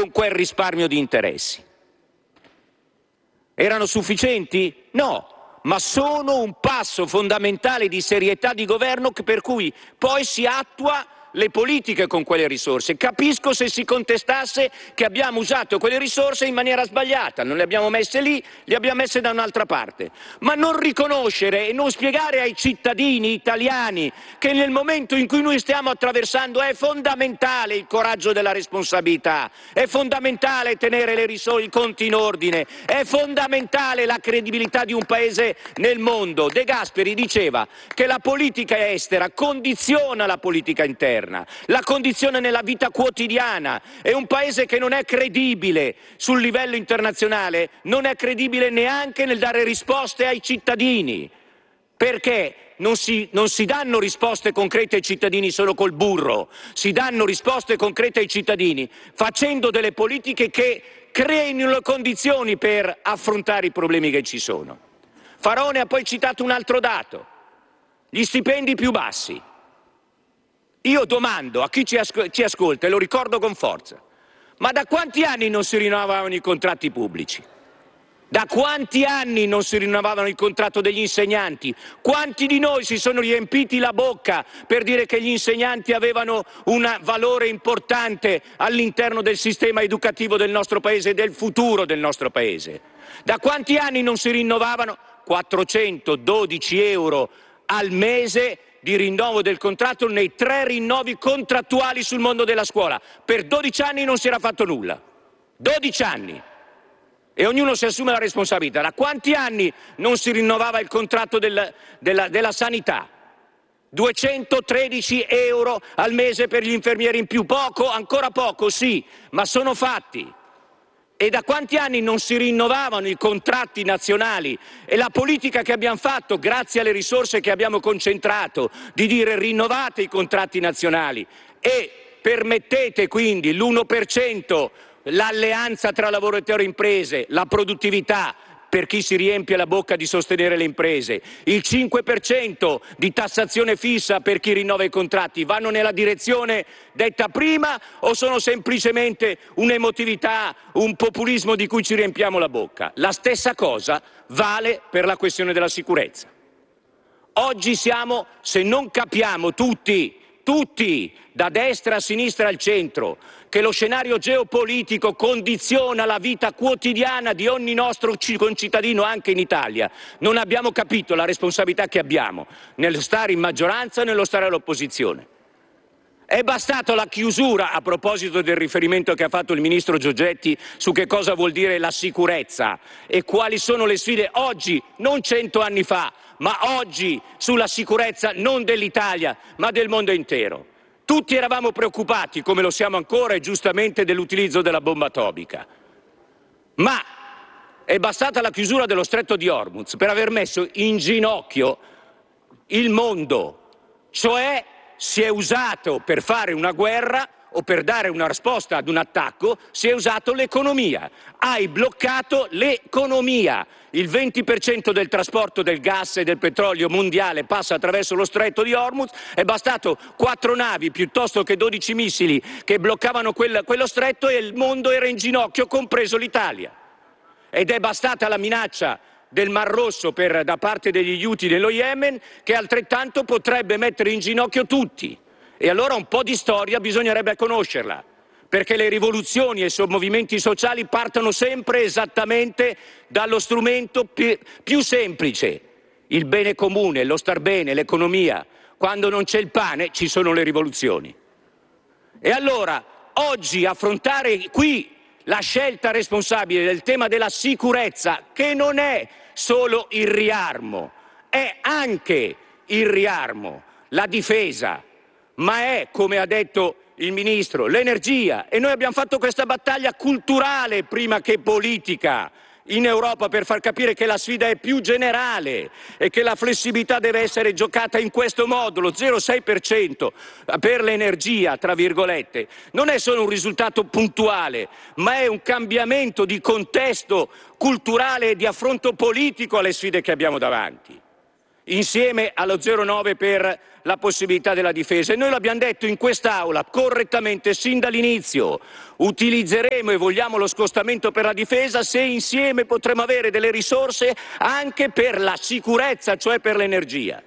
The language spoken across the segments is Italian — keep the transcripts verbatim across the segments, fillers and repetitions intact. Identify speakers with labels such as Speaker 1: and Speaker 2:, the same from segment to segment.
Speaker 1: con quel risparmio di interessi. Erano sufficienti? No, ma sono un passo fondamentale di serietà di governo per cui poi si attua le politiche con quelle risorse. Capisco se si contestasse che abbiamo usato quelle risorse in maniera sbagliata, non le abbiamo messe lì, le abbiamo messe da un'altra parte. Ma non riconoscere e non spiegare ai cittadini italiani che nel momento in cui noi stiamo attraversando è fondamentale il coraggio della responsabilità, è fondamentale tenere le risorse, i conti in ordine, è fondamentale la credibilità di un paese nel mondo. De Gasperi diceva che la politica estera condiziona la politica interna, la condizione nella vita quotidiana, e un paese che non è credibile sul livello internazionale non è credibile neanche nel dare risposte ai cittadini, perché non si, non si danno risposte concrete ai cittadini solo col burro, si danno risposte concrete ai cittadini facendo delle politiche che creino le condizioni per affrontare i problemi che ci sono. Faraone ha poi citato un altro dato, gli stipendi più bassi. Io domando a chi ci, asco- ci ascolta, e lo ricordo con forza, ma da quanti anni non si rinnovavano i contratti pubblici? Da quanti anni non si rinnovavano il contratto degli insegnanti? Quanti di noi si sono riempiti la bocca per dire che gli insegnanti avevano un valore importante all'interno del sistema educativo del nostro paese e del futuro del nostro paese? Da quanti anni non si rinnovavano? quattrocentododici euro al mese di rinnovo del contratto nei tre rinnovi contrattuali sul mondo della scuola. Per dodici anni non si era fatto nulla. dodici anni. E ognuno si assume la responsabilità. Da quanti anni non si rinnovava il contratto del, della, della sanità? duecentotredici euro al mese per gli infermieri in più. Poco? Ancora poco, sì, ma sono fatti. E da quanti anni non si rinnovavano i contratti nazionali? E la politica che abbiamo fatto, grazie alle risorse che abbiamo concentrato, di dire rinnovate i contratti nazionali e permettete quindi l'uno per cento, l'alleanza tra lavoratori e imprese, la produttività per chi si riempie la bocca di sostenere le imprese, il cinque per cento di tassazione fissa per chi rinnova i contratti, vanno nella direzione detta prima o sono semplicemente un'emotività, un populismo di cui ci riempiamo la bocca? La stessa cosa vale per la questione della sicurezza. Oggi siamo, se non capiamo tutti, tutti, da destra a sinistra al centro, che lo scenario geopolitico condiziona la vita quotidiana di ogni nostro concittadino anche in Italia, non abbiamo capito la responsabilità che abbiamo nello stare in maggioranza e nello stare all'opposizione. È bastato la chiusura, a proposito del riferimento che ha fatto il ministro Giorgetti su che cosa vuol dire la sicurezza e quali sono le sfide oggi, non cento anni fa, ma oggi sulla sicurezza non dell'Italia ma del mondo intero. Tutti eravamo preoccupati, come lo siamo ancora e giustamente, dell'utilizzo della bomba atomica. Ma è bastata la chiusura dello stretto di Hormuz per aver messo in ginocchio il mondo, cioè si è usato per fare una guerra o per dare una risposta ad un attacco, si è usato l'economia. Hai bloccato l'economia. Il venti per cento del trasporto del gas e del petrolio mondiale passa attraverso lo stretto di Hormuz. È bastato quattro navi piuttosto che dodici missili che bloccavano quel, quello stretto e il mondo era in ginocchio, compreso l'Italia. Ed è bastata la minaccia del Mar Rosso per, da parte degli Houthi dello Yemen, che altrettanto potrebbe mettere in ginocchio tutti. E allora un po' di storia bisognerebbe conoscerla, perché le rivoluzioni e i movimenti sociali partono sempre esattamente dallo strumento più, più semplice, il bene comune, lo star bene, l'economia. Quando non c'è il pane ci sono le rivoluzioni. E allora oggi affrontare qui la scelta responsabile del tema della sicurezza, che non è solo il riarmo, è anche il riarmo, la difesa, ma è, come ha detto il Ministro, l'energia. E noi abbiamo fatto questa battaglia culturale prima che politica in Europa per far capire che la sfida è più generale e che la flessibilità deve essere giocata in questo modo. Lo zero virgola sei per cento per l'energia, tra virgolette, non è solo un risultato puntuale, ma è un cambiamento di contesto culturale e di affronto politico alle sfide che abbiamo davanti. insieme allo zero virgola nove per la possibilità della difesa. E noi l'abbiamo detto in quest'Aula correttamente sin dall'inizio: utilizzeremo e vogliamo lo scostamento per la difesa se insieme potremo avere delle risorse anche per la sicurezza, cioè per l'energia.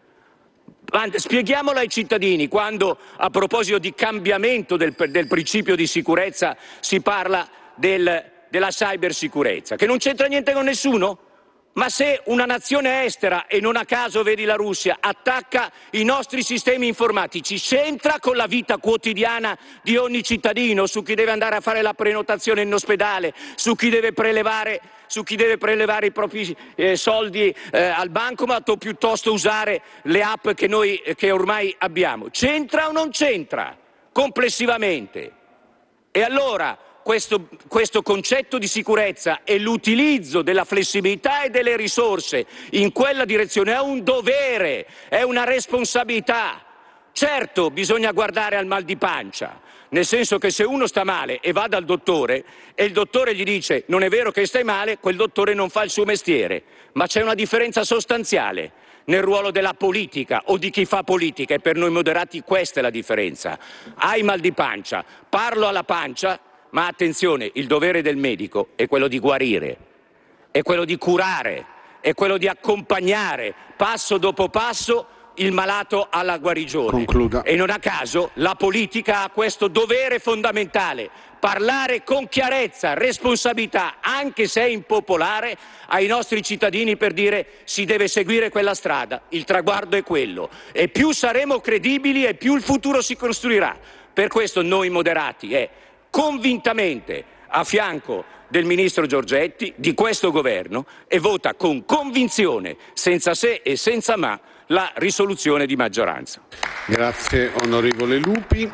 Speaker 1: Spieghiamolo ai cittadini quando, a proposito di cambiamento del, del principio di sicurezza, si parla del, della cybersicurezza, che non c'entra niente con nessuno. Ma se una nazione estera, e non a caso vedi la Russia, attacca i nostri sistemi informatici, c'entra con la vita quotidiana di ogni cittadino, su chi deve andare a fare la prenotazione in ospedale, su chi deve prelevare, su chi deve prelevare i propri eh, soldi eh, al bancomat o piuttosto usare le app che noi eh, che ormai abbiamo. C'entra o non c'entra complessivamente? E allora Questo, questo concetto di sicurezza e l'utilizzo della flessibilità e delle risorse in quella direzione è un dovere, è una responsabilità. Certo, bisogna guardare al mal di pancia, nel senso che se uno sta male e va dal dottore e il dottore gli dice non è vero che stai male, quel dottore non fa il suo mestiere. Ma c'è una differenza sostanziale nel ruolo della politica o di chi fa politica, e per noi moderati questa è la differenza. Hai mal di pancia, parlo alla pancia. Ma attenzione, il dovere del medico è quello di guarire, è quello di curare, è quello di accompagnare passo dopo passo il malato alla guarigione.
Speaker 2: Concluda.
Speaker 1: E non a caso la politica ha questo dovere fondamentale: parlare con chiarezza, responsabilità, anche se è impopolare, ai nostri cittadini per dire si deve seguire quella strada, il traguardo è quello. E più saremo credibili e più il futuro si costruirà. Per questo noi moderati è convintamente a fianco del ministro Giorgetti, di questo governo, e vota con convinzione, senza se e senza ma, la risoluzione di maggioranza.
Speaker 2: Grazie onorevole Lupi.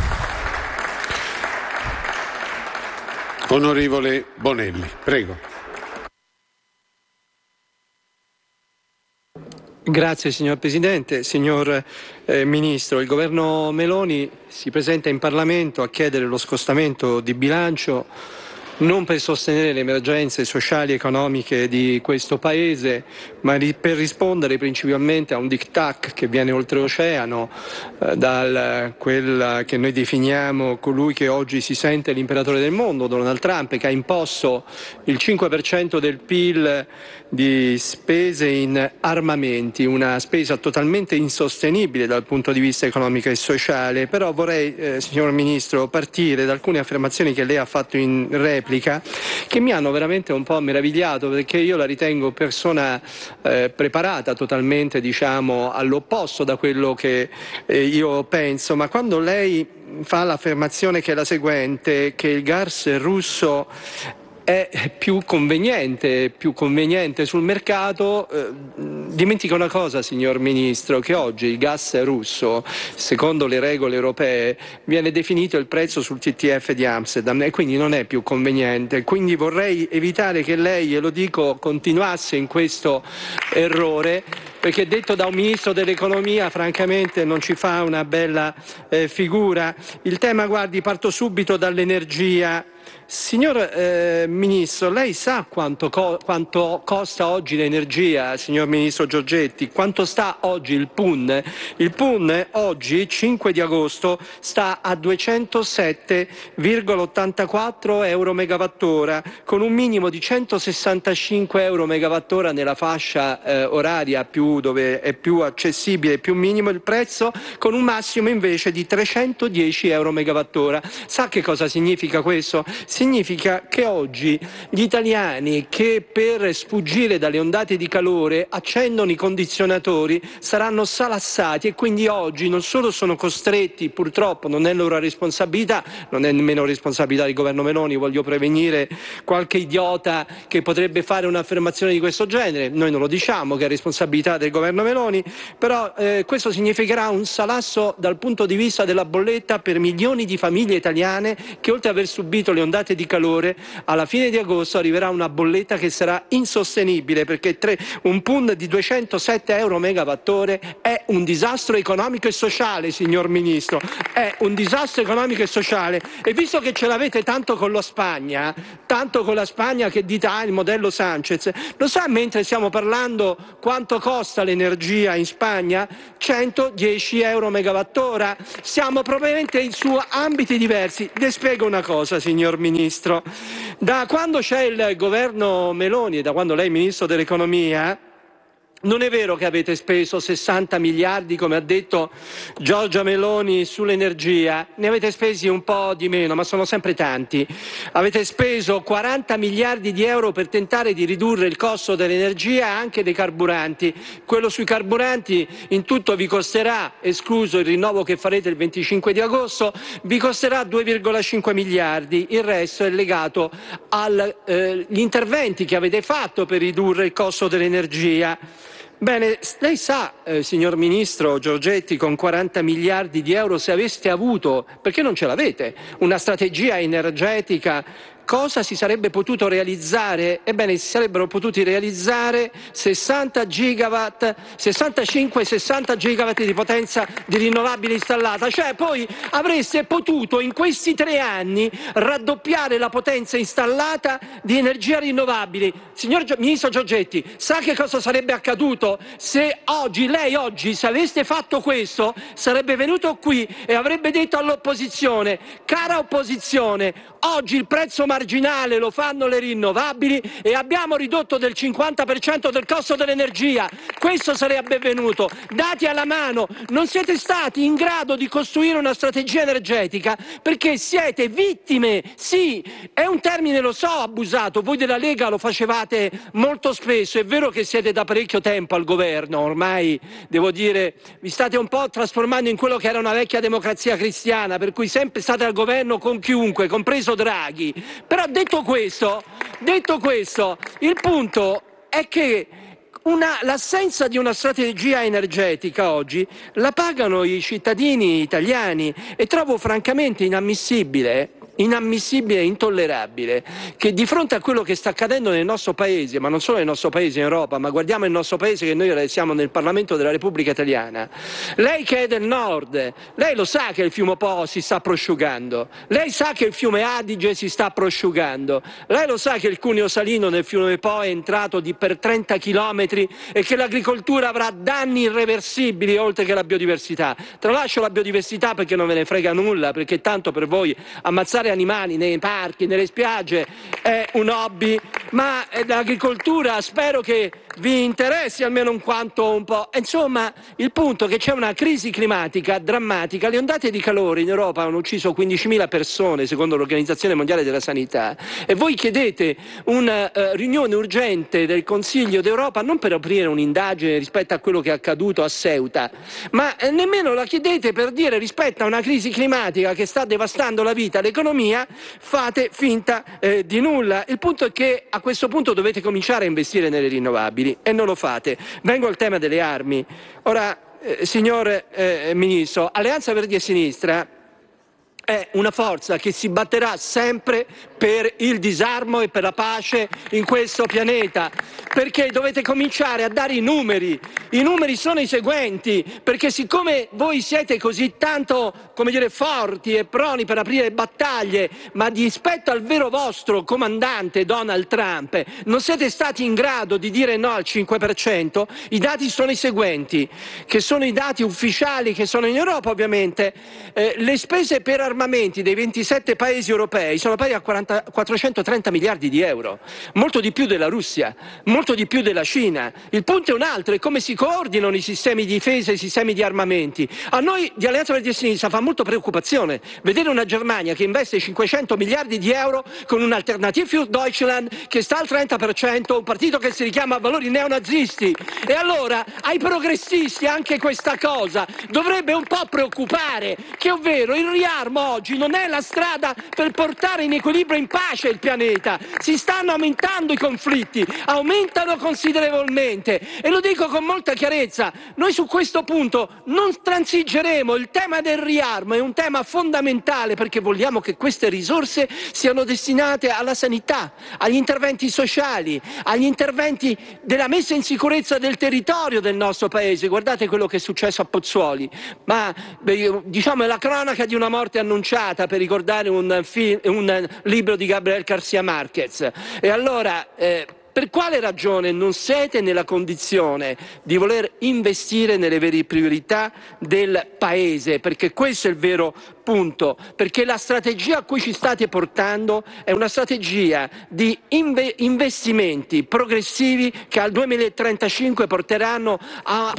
Speaker 2: Onorevole Bonelli, prego.
Speaker 3: Grazie signor Presidente. Signor eh, Ministro, il governo Meloni si presenta in Parlamento a chiedere lo scostamento di bilancio non per sostenere le emergenze sociali e economiche di questo Paese, ma ri- per rispondere principalmente a un diktat che viene oltreoceano eh, da quella che noi definiamo colui che oggi si sente l'imperatore del mondo, Donald Trump, che ha imposto il cinque per cento del P I L di spese in armamenti, una spesa totalmente insostenibile dal punto di vista economico e sociale. Però vorrei, eh, signor Ministro, partire da alcune affermazioni che lei ha fatto in replica, che mi hanno veramente un po' meravigliato, perché io la ritengo persona eh, preparata totalmente, diciamo, all'opposto da quello che eh, io penso. Ma quando lei fa l'affermazione che è la seguente, che il gas russo è più conveniente, più conveniente sul mercato, eh, dimentica una cosa, signor Ministro, che oggi il gas russo, secondo le regole europee, viene definito il prezzo sul T T F di Amsterdam e quindi non è più conveniente. Quindi vorrei evitare che lei, e lo dico, continuasse in questo errore, perché detto da un ministro dell'economia francamente non ci fa una bella eh, figura. Il tema, guardi, parto subito dall'energia. Signor eh, Ministro, lei sa quanto, co- quanto costa oggi l'energia, signor Ministro Giorgetti? Quanto sta oggi il P U N? Il P U N oggi, cinque di agosto, sta a duecentosette virgola ottantaquattro euro megawattora, con un minimo di centosessantacinque euro megawattora nella fascia eh, oraria più, dove è più accessibile, più minimo il prezzo, con un massimo invece di trecentodieci euro megawattora. Sa che cosa significa questo? Significa che oggi gli italiani, che per sfuggire dalle ondate di calore accendono i condizionatori, saranno salassati, e quindi oggi non solo sono costretti, purtroppo non è loro responsabilità, non è nemmeno responsabilità del governo Meloni, voglio prevenire qualche idiota che potrebbe fare un'affermazione di questo genere, noi non lo diciamo che è responsabilità del governo Meloni, però eh, questo significherà un salasso dal punto di vista della bolletta per milioni di famiglie italiane che, oltre ad aver subito le le ondate di calore, alla fine di agosto arriverà una bolletta che sarà insostenibile, perché tre, un P U N di duecentosette euro megawattora è un disastro economico e sociale, signor Ministro, è un disastro economico e sociale. E visto che ce l'avete tanto con la Spagna, tanto con la Spagna che dite ah, il modello Sanchez, lo sa mentre stiamo parlando quanto costa l'energia in Spagna? centodieci euro megawattora. Siamo probabilmente su ambiti diversi. Le spiego una cosa, signor Ministro. Da quando c'è il governo Meloni e da quando lei è Ministro dell'Economia, non è vero che avete speso sessanta miliardi, come ha detto Giorgia Meloni, sull'energia, ne avete spesi un po' di meno, ma sono sempre tanti. Avete speso quaranta miliardi di euro per tentare di ridurre il costo dell'energia e anche dei carburanti. Quello sui carburanti in tutto vi costerà, escluso il rinnovo che farete il venticinque di agosto, vi costerà due virgola cinque miliardi, il resto è legato agli eh, interventi che avete fatto per ridurre il costo dell'energia. Bene, lei sa, eh, signor Ministro Giorgetti, con quaranta miliardi di euro, se aveste avuto, perché non ce l'avete, una strategia energetica, cosa si sarebbe potuto realizzare? Ebbene, si sarebbero potuti realizzare sessanta gigawatt, sessantacinque sessanta gigawatt di potenza di rinnovabile installata, cioè poi avreste potuto in questi tre anni raddoppiare la potenza installata di energia rinnovabili. Signor Gio- Ministro Giorgetti, sa che cosa sarebbe accaduto se oggi, lei oggi, se aveste fatto questo, sarebbe venuto qui e avrebbe detto all'opposizione: cara opposizione, oggi il prezzo marginale lo fanno le rinnovabili e abbiamo ridotto del cinquanta per cento del costo dell'energia. Questo sarebbe avvenuto. Dati alla mano, non siete stati in grado di costruire una strategia energetica perché siete vittime. Sì, è un termine, lo so, abusato. Voi della Lega lo facevate molto spesso. È vero che siete da parecchio tempo al governo, ormai devo dire vi state un po' trasformando in quello che era una vecchia democrazia cristiana, per cui sempre state al governo con chiunque, compreso Draghi. Però detto questo, detto questo, il punto è che una, l'assenza di una strategia energetica oggi la pagano i cittadini italiani e trovo francamente inammissibile inammissibile e intollerabile che di fronte a quello che sta accadendo nel nostro paese, ma non solo nel nostro paese in Europa, ma guardiamo il nostro paese, che noi siamo nel Parlamento della Repubblica Italiana, lei che è del nord, lei lo sa che il fiume Po si sta prosciugando, lei sa che il fiume Adige si sta prosciugando, lei lo sa che il cuneo salino nel fiume Po è entrato di per trenta chilometri e che l'agricoltura avrà danni irreversibili oltre che la biodiversità. Tralascio la biodiversità perché non ve ne frega nulla, perché tanto per voi ammazzare animali nei parchi, nelle spiagge è un hobby, ma l'agricoltura spero che vi interessi almeno un quanto un po'. Insomma, il punto è che c'è una crisi climatica drammatica, le ondate di calore in Europa hanno ucciso quindicimila persone secondo l'Organizzazione Mondiale della Sanità e voi chiedete una uh, riunione urgente del Consiglio d'Europa non per aprire un'indagine rispetto a quello che è accaduto a Ceuta, ma eh, nemmeno la chiedete per dire rispetto a una crisi climatica che sta devastando la vita, l'economia, fate finta eh, di nulla. Il punto è che a questo punto dovete cominciare a investire nelle rinnovabili e non lo fate. Vengo al tema delle armi. Ora, eh, signor eh, Ministro, Alleanza Verdi e Sinistra è una forza che si batterà sempre per il disarmo e per la pace in questo pianeta, perché dovete cominciare a dare i numeri. I numeri sono i seguenti, perché siccome voi siete così tanto, come dire, forti e proni per aprire battaglie, ma rispetto al vero vostro comandante Donald Trump non siete stati in grado di dire no al cinque per cento, i dati sono i seguenti, che sono i dati ufficiali che sono in Europa ovviamente. Eh, le spese per armamenti dei ventisette paesi europei sono pari a quattrocentotrenta miliardi di euro, molto di più della Russia, molto di più della Cina. Il punto è un altro, è come si coordinano i sistemi di difesa e i sistemi di armamenti. A noi di Alleanza Verdi e Sinistra fa molto preoccupazione vedere una Germania che investe cinquecento miliardi di euro con un Alternative für Deutschland che sta al trenta per cento, un partito che si richiama a valori neonazisti. E allora ai progressisti anche questa cosa dovrebbe un po' preoccupare, che ovvero il riarmo facciamo oggi non è la strada per portare in equilibrio e in pace il pianeta. Si stanno aumentando i conflitti, aumentano considerevolmente, e lo dico con molta chiarezza. Noi su questo punto non transigeremo. Il tema del riarmo è un tema fondamentale, perché vogliamo che queste risorse siano destinate alla sanità, agli interventi sociali, agli interventi della messa in sicurezza del territorio del nostro paese. Guardate quello che è successo a Pozzuoli, ma beh, diciamo è la cronaca di una morte annunciata, per ricordare un, film, un libro di Gabriel García Márquez. E allora eh, per quale ragione non siete nella condizione di voler investire nelle vere priorità del Paese? Perché questo è il vero punto, perché la strategia a cui ci state portando è una strategia di inve- investimenti progressivi che al duemilatrentacinque porteranno a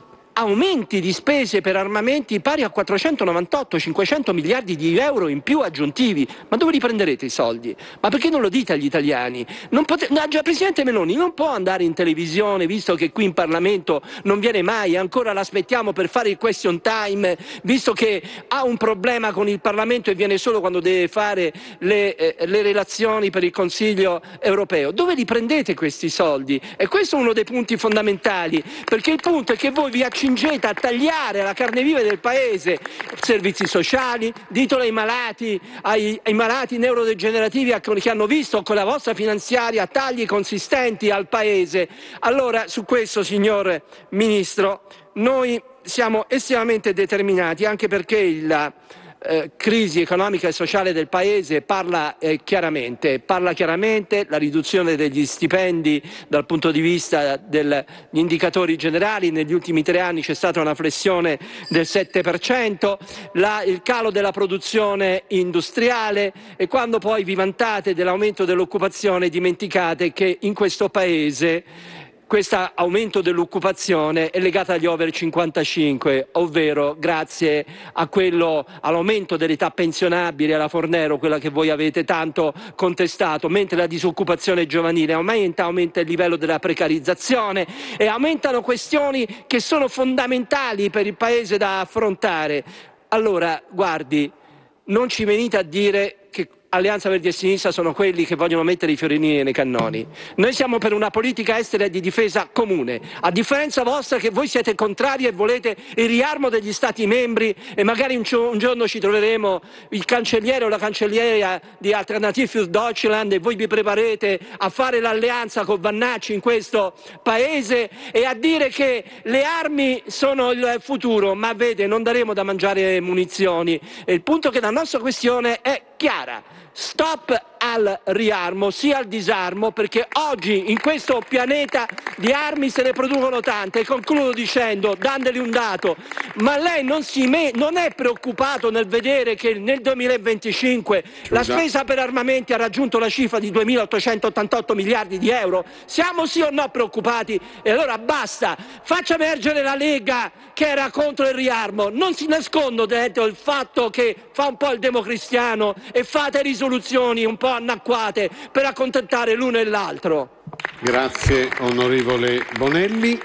Speaker 3: aumenti di spese per armamenti pari a quattrocentonovantotto cinquecento miliardi di euro in più aggiuntivi. Ma dove li prenderete i soldi? Ma perché non lo dite agli italiani? Non pote... no, già, Presidente Meloni non può andare in televisione, visto che qui in Parlamento non viene mai, ancora l'aspettiamo per fare il question time, visto che ha un problema con il Parlamento e viene solo quando deve fare le, eh, le relazioni per il Consiglio europeo. Dove li prendete questi soldi? E questo è uno dei punti fondamentali, perché il punto è che voi vi accingete a tagliare la carne viva del Paese, servizi sociali, ditelo ai malati, ai, ai malati neurodegenerativi che hanno visto con la vostra finanziaria tagli consistenti al Paese. Allora, su questo, signor Ministro, noi siamo estremamente determinati, anche perché il Eh, crisi economica e sociale del Paese parla eh, chiaramente, parla chiaramente la riduzione degli stipendi dal punto di vista degli indicatori generali. Negli ultimi tre anni c'è stata una flessione del sette per cento, la, il calo della produzione industriale, e quando poi vi vantate dell'aumento dell'occupazione dimenticate che in questo Paese questo aumento dell'occupazione è legato agli over cinquantacinque, ovvero grazie a quello, all'aumento dell'età pensionabile, alla Fornero, quella che voi avete tanto contestato, mentre la disoccupazione giovanile aumenta, aumenta il livello della precarizzazione e aumentano questioni che sono fondamentali per il Paese da affrontare. Allora, guardi, non ci venite a dire che Alleanza Verdi e Sinistra sono quelli che vogliono mettere i fiorini nei cannoni. Noi siamo per una politica estera e di difesa comune, a differenza vostra che voi siete contrari e volete il riarmo degli Stati membri, e magari un, un giorno ci troveremo il cancelliere o la cancelliera di Alternative für Deutschland e voi vi preparete a fare l'alleanza con Vannacci in questo Paese e a dire che le armi sono il futuro. Ma vede, non daremo da mangiare munizioni. E il punto è che la nostra questione è chiara: stop al riarmo, sì al disarmo, perché oggi in questo pianeta di armi se ne producono tante. E concludo dicendo, dandogli un dato: ma lei non, si me- non è preoccupato nel vedere che nel duemilaventicinque la spesa per armamenti ha raggiunto la cifra di duemilaottocentottantotto miliardi di euro? Siamo sì o no preoccupati? E allora basta, faccia emergere la Lega che era contro il riarmo, non si nascondo dentro il fatto che fa un po' il democristiano e fate risoluzioni un po' annacquate per accontentare l'uno e l'altro.
Speaker 2: Grazie onorevole Bonelli.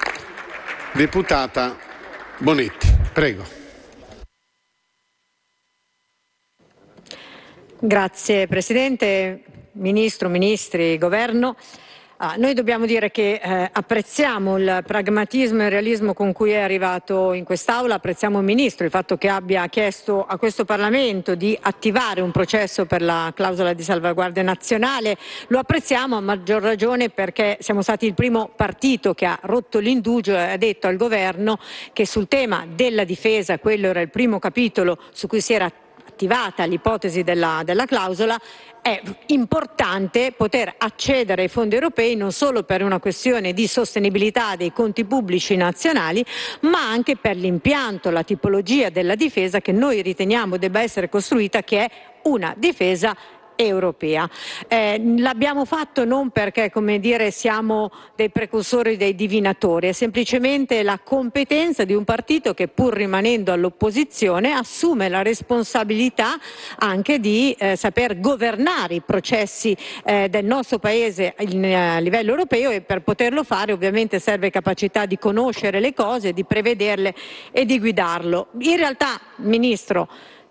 Speaker 2: Deputata Bonetti, prego.
Speaker 4: Grazie Presidente, Ministro, Ministri, Governo. Ah, noi dobbiamo dire che eh, apprezziamo il pragmatismo e il realismo con cui è arrivato in quest'Aula, apprezziamo il Ministro, il fatto che abbia chiesto a questo Parlamento di attivare un processo per la clausola di salvaguardia nazionale. Lo apprezziamo a maggior ragione perché siamo stati il primo partito che ha rotto l'indugio e ha detto al Governo che sul tema della difesa, quello era il primo capitolo su cui si era attivata l'ipotesi della, della clausola, è importante poter accedere ai fondi europei non solo per una questione di sostenibilità dei conti pubblici nazionali, ma anche per l'impianto, la tipologia della difesa che noi riteniamo debba essere costruita, che è una difesa europea. Eh, l'abbiamo fatto non perché, come dire, siamo dei precursori, dei divinatori, è semplicemente la competenza di un partito che, pur rimanendo all'opposizione, assume la responsabilità anche di eh, saper governare i processi eh, del nostro Paese in, a livello europeo, e per poterlo fare ovviamente serve capacità di conoscere le cose, di prevederle e di guidarlo. In realtà, Ministro,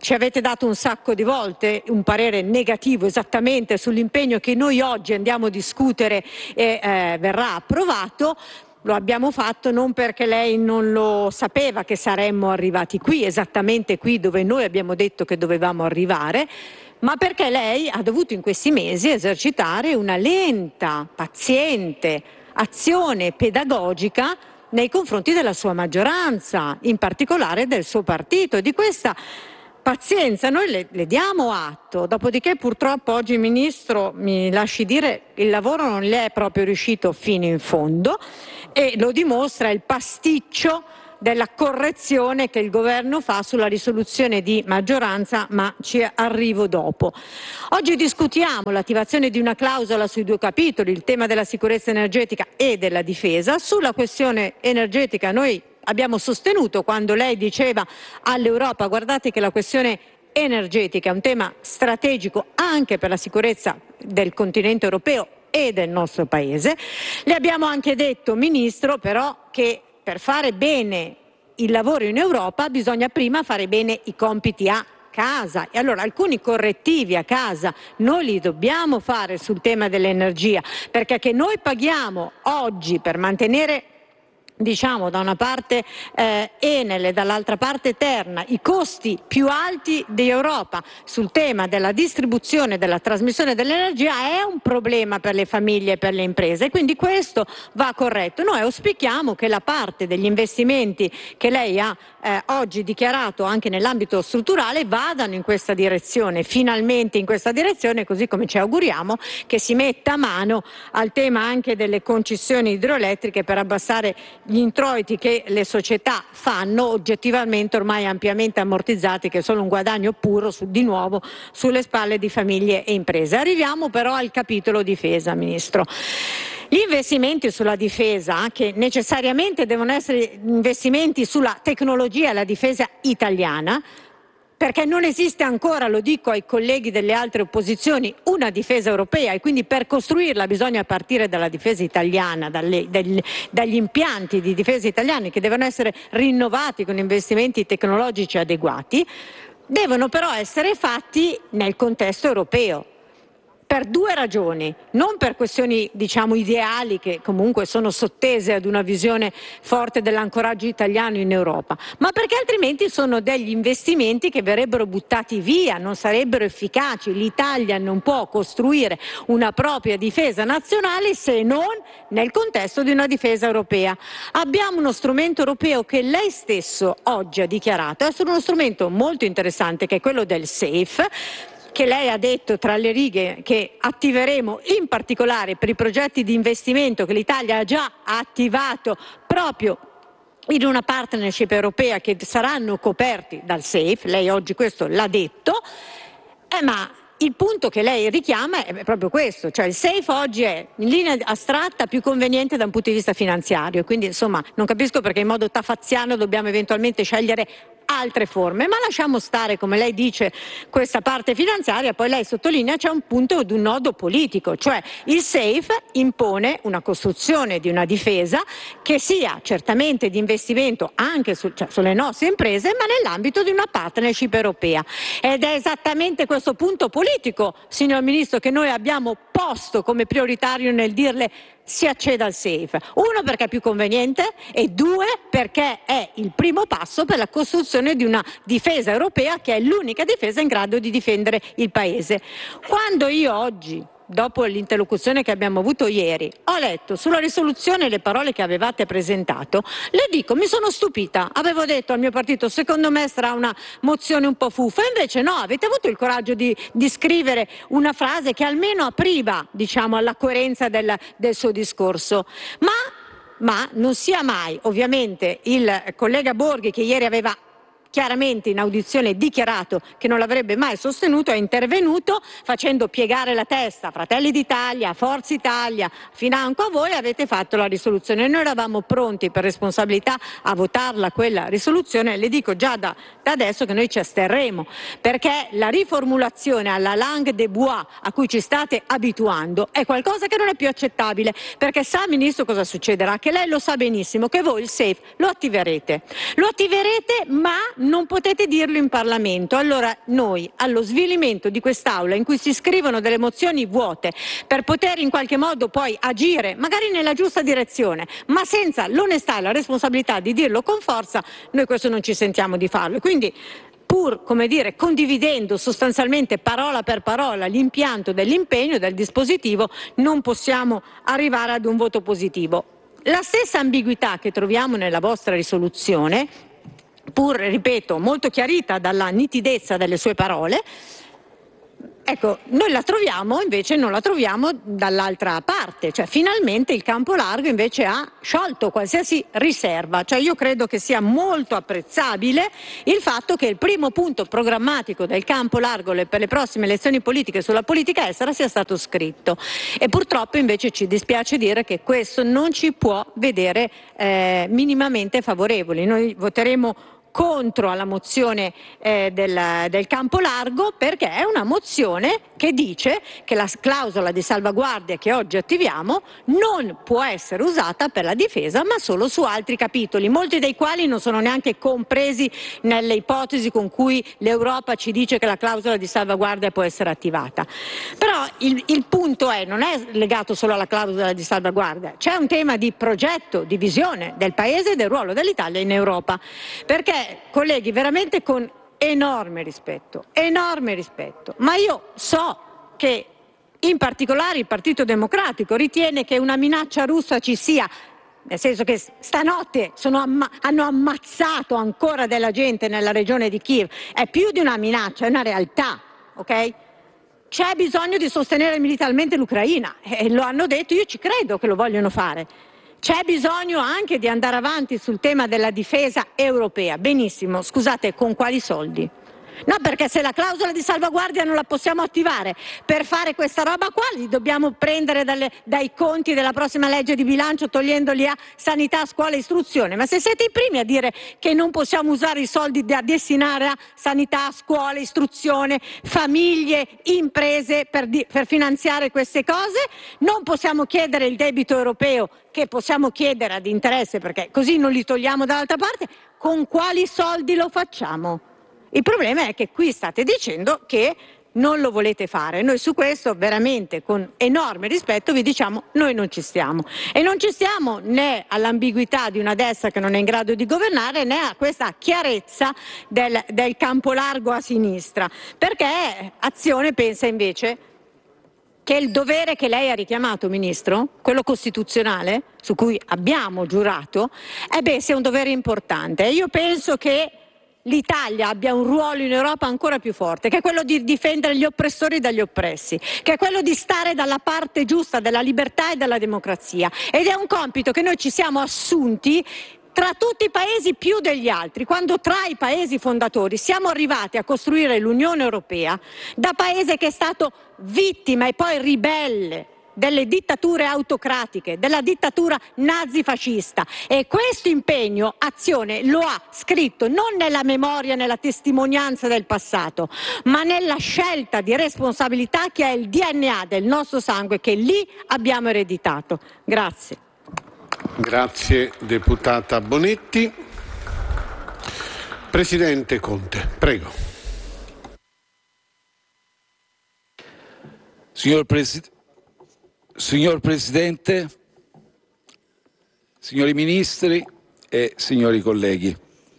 Speaker 4: ci avete dato un sacco di volte un parere negativo esattamente sull'impegno che noi oggi andiamo a discutere e eh, verrà approvato. Lo abbiamo fatto non perché lei non lo sapeva che saremmo arrivati qui, esattamente qui dove noi abbiamo detto che dovevamo arrivare, ma perché lei ha dovuto in questi mesi esercitare una lenta, paziente azione pedagogica nei confronti della sua maggioranza, in particolare del suo partito. E di questa pazienza noi le, le diamo atto, dopodiché purtroppo oggi, Ministro, mi lasci dire, il lavoro non le è proprio riuscito fino in fondo e lo dimostra il pasticcio della correzione che il governo fa sulla risoluzione di maggioranza, ma ci arrivo dopo. Oggi discutiamo l'attivazione di una clausola sui due capitoli, il tema della sicurezza energetica e della difesa. Sulla questione energetica noi abbiamo sostenuto, quando lei diceva all'Europa guardate che la questione energetica è un tema strategico anche per la sicurezza del continente europeo e del nostro Paese. Le abbiamo anche detto, Ministro, però, che per fare bene il lavoro in Europa bisogna prima fare bene i compiti a casa. E allora alcuni correttivi a casa noi li dobbiamo fare sul tema dell'energia, perché che noi paghiamo oggi per mantenere, diciamo, da una parte eh, Enel e dall'altra parte Terna, i costi più alti di Europa sul tema della distribuzione e della trasmissione dell'energia è un problema per le famiglie e per le imprese, quindi questo va corretto. Noi auspichiamo che la parte degli investimenti che lei ha eh, oggi dichiarato anche nell'ambito strutturale vadano in questa direzione, finalmente in questa direzione, così come ci auguriamo che si metta a mano al tema anche delle concessioni idroelettriche per abbassare gli introiti che le società fanno, oggettivamente ormai ampiamente ammortizzati, che sono un guadagno puro su, di nuovo sulle spalle di famiglie e imprese. Arriviamo però al capitolo difesa, Ministro. Gli investimenti sulla difesa, che necessariamente devono essere investimenti sulla tecnologia e la difesa italiana, perché non esiste ancora, lo dico ai colleghi delle altre opposizioni, una difesa europea, e quindi per costruirla bisogna partire dalla difesa italiana, dalle, dagli, dagli impianti di difesa italiani che devono essere rinnovati con investimenti tecnologici adeguati, devono però essere fatti nel contesto europeo. Per due ragioni, non per questioni, diciamo, ideali che comunque sono sottese ad una visione forte dell'ancoraggio italiano in Europa, ma perché altrimenti sono degli investimenti che verrebbero buttati via, non sarebbero efficaci. L'Italia non può costruire una propria difesa nazionale se non nel contesto di una difesa europea. Abbiamo uno strumento europeo che lei stesso oggi ha dichiarato essere uno strumento molto interessante, che è quello del SAFE, che lei ha detto tra le righe che attiveremo in particolare per i progetti di investimento che l'Italia ha già attivato proprio in una partnership europea, che saranno coperti dal SAFE. Lei oggi questo l'ha detto, eh, ma il punto che lei richiama è proprio questo, cioè il SAFE oggi è in linea astratta più conveniente da un punto di vista finanziario, quindi insomma non capisco perché in modo tafaziano dobbiamo eventualmente scegliere altre forme, ma lasciamo stare, come lei dice, questa parte finanziaria. Poi lei sottolinea c'è un punto ed un nodo politico, cioè il SAFE impone una costruzione di una difesa che sia certamente di investimento anche su, cioè, sulle nostre imprese, ma nell'ambito di una partnership europea, ed è esattamente questo punto politico, signor Ministro, che noi abbiamo posto come prioritario nel dirle si acceda al SAFE. Uno, perché è più conveniente, e due, perché è il primo passo per la costruzione di una difesa europea che è l'unica difesa in grado di difendere il Paese. Quando io oggi, dopo l'interlocuzione che abbiamo avuto ieri, ho letto sulla risoluzione le parole che avevate presentato, le dico, mi sono stupita. Avevo detto al mio partito, secondo me sarà una mozione un po' fuffa, invece no, avete avuto il coraggio di, di scrivere una frase che almeno apriva, diciamo, alla coerenza del, del suo discorso. Ma, ma non sia mai, ovviamente, il collega Borghi, che ieri aveva chiaramente in audizione dichiarato che non l'avrebbe mai sostenuto, è intervenuto facendo piegare la testa Fratelli d'Italia, Forza Italia, financo a voi, avete fatto la risoluzione. Noi eravamo pronti per responsabilità a votarla quella risoluzione, le dico già da, da adesso che noi ci asterremo, perché la riformulazione alla langue de bois a cui ci state abituando è qualcosa che non è più accettabile, perché sa, Ministro, cosa succederà? Che lei lo sa benissimo, che voi il SAFE lo attiverete, lo attiverete ma non potete dirlo in Parlamento. Allora noi, allo svilimento di quest'Aula in cui si scrivono delle mozioni vuote per poter in qualche modo poi agire, magari nella giusta direzione, ma senza l'onestà e la responsabilità di dirlo con forza, noi questo non ci sentiamo di farlo. Quindi, pur, come dire, condividendo sostanzialmente parola per parola l'impianto dell'impegno, del dispositivo, non possiamo arrivare ad un voto positivo. La stessa ambiguità che troviamo nella vostra risoluzione, pur, ripeto, molto chiarita dalla nitidezza delle sue parole, ecco, noi la troviamo, invece non la troviamo dall'altra parte, cioè finalmente il campo largo invece ha sciolto qualsiasi riserva, cioè io credo che sia molto apprezzabile il fatto che il primo punto programmatico del campo largo per le prossime elezioni politiche sulla politica estera sia stato scritto, e purtroppo invece ci dispiace dire che questo non ci può vedere eh, minimamente favorevoli. Noi voteremo contro alla mozione eh, del, del campo largo, perché è una mozione che dice che la clausola di salvaguardia che oggi attiviamo non può essere usata per la difesa, ma solo su altri capitoli, molti dei quali non sono neanche compresi nelle ipotesi con cui l'Europa ci dice che la clausola di salvaguardia può essere attivata. Però il, il punto è, non è legato solo alla clausola di salvaguardia, c'è un tema di progetto, di visione del Paese e del ruolo dell'Italia in Europa, perché colleghi, veramente con enorme rispetto, enorme rispetto, ma io so che in particolare il Partito Democratico ritiene che una minaccia russa ci sia, nel senso che stanotte sono amma- hanno ammazzato ancora della gente nella regione di Kiev, è più di una minaccia, è una realtà, ok? C'è bisogno di sostenere militarmente l'Ucraina, e lo hanno detto, io ci credo che lo vogliono fare. C'è bisogno anche di andare avanti sul tema della difesa europea. Benissimo, scusate, con quali soldi? No, perché se la clausola di salvaguardia non la possiamo attivare per fare questa roba qua, li dobbiamo prendere dalle, dai conti della prossima legge di bilancio, togliendoli a sanità, scuola e istruzione. Ma se siete i primi a dire che non possiamo usare i soldi da destinare a sanità, scuola, istruzione, famiglie, imprese per, di, per finanziare queste cose, non possiamo chiedere il debito europeo che possiamo chiedere ad interesse, perché così non li togliamo dall'altra parte, con quali soldi lo facciamo? Il problema è che qui state dicendo che non lo volete fare. Noi su questo veramente con enorme rispetto vi diciamo noi non ci stiamo. E non ci stiamo né all'ambiguità di una destra che non è in grado di governare, né a questa chiarezza del, del campo largo a sinistra. Perché Azione pensa invece che il dovere che lei ha richiamato, Ministro, quello costituzionale, su cui abbiamo giurato, eh beh, sia un dovere importante. Io penso che l'Italia abbia un ruolo in Europa ancora più forte, che è quello di difendere gli oppressori dagli oppressi, che è quello di stare dalla parte giusta della libertà e della democrazia. Ed è un compito che noi ci siamo assunti tra tutti i paesi più degli altri, quando tra i paesi fondatori siamo arrivati a costruire l'Unione Europea da paese che è stato vittima e poi ribelle delle dittature autocratiche, della dittatura nazifascista, e questo impegno Azione lo ha scritto non nella memoria, nella testimonianza del passato, ma nella scelta di responsabilità che è il D N A del nostro sangue, che lì abbiamo ereditato. Grazie.
Speaker 2: Grazie deputata Bonetti. Presidente Conte, prego.
Speaker 5: Signor Presidente, Signor Presidente, signori Ministri e signori colleghi,